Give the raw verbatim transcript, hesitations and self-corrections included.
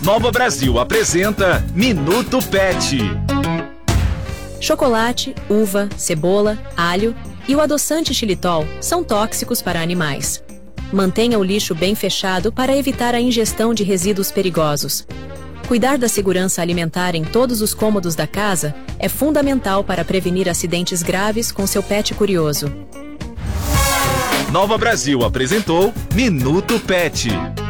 Nova Brasil apresenta Minuto Pet. Chocolate, uva, cebola, alho e o adoçante xilitol são tóxicos para animais. Mantenha o lixo bem fechado para evitar a ingestão de resíduos perigosos. Cuidar da segurança alimentar em todos os cômodos da casa é fundamental para prevenir acidentes graves com seu pet curioso. Nova Brasil apresentou Minuto Pet.